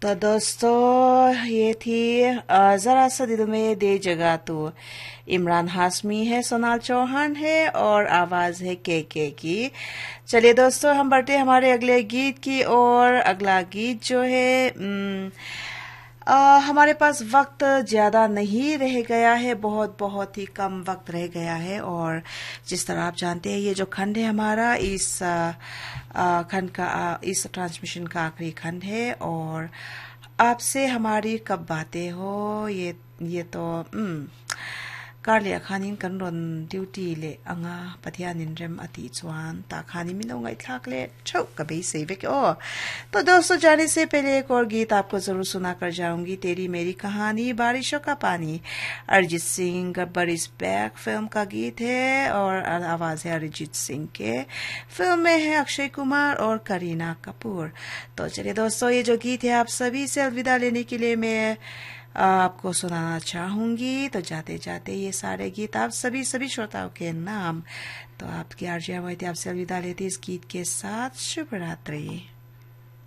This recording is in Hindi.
तो दोस्तों ये थी जरा सा दिल में दे जगह तो इमरान हाशमी है, सोनाल चौहान है और आवाज है के की। चलिए दोस्तों हम बढ़ते हमारे अगले गीत की और अगला गीत जो है हमारे पास वक्त ज्यादा नहीं रह गया है, बहुत बहुत ही कम वक्त रह गया है। और जिस तरह आप जानते हैं ये जो खंड है हमारा इस खंड का इस ट्रांसमिशन का आखिरी खंड है और आपसे हमारी कब बातें हो ये तो Karlia khanin kan ron duty le anga pathianin rem ati chuan ta khani min ngai thak le chau ka be se ve o तो दोस्तों जाने से पहले एक और गीत आपको जरूर सुना कर जाऊंगी, तेरी मेरी कहानी बारिशों का पानी। Arijit Singh Gabbar is back film का गीत है और आवाज है अरिजीत सिंह के। फिल्म में है अक्षय कुमार और करीना कपूर। तो चलिए दोस्तों ये जो गीत है आप सभी से अलविदा लेने के लिए मैं आपको सुनाना चाहूंगी। तो जाते जाते ये सारे गीत आप सभी श्रोताओं के नाम। तो आपकी आरजे आपसे अलविदा लेती इस गीत के साथ। शुभ रात्रि।